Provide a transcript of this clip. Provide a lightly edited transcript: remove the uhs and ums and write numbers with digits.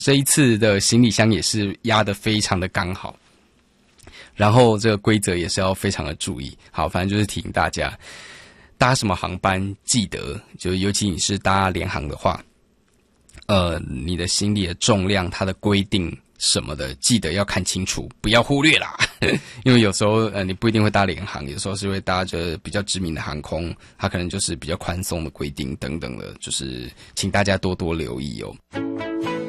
这一次的行李箱也是压得非常的刚好，然后这个规则也是要非常的注意。好，反正就是提醒大家，搭什么航班记得，就尤其你是搭联航的话，你的行李的重量，它的规定什么的，记得要看清楚，不要忽略啦。因为有时候你不一定会搭联航，有时候是会搭着比较知名的航空，它可能就是比较宽松的规定等等的，就是请大家多多留意哦。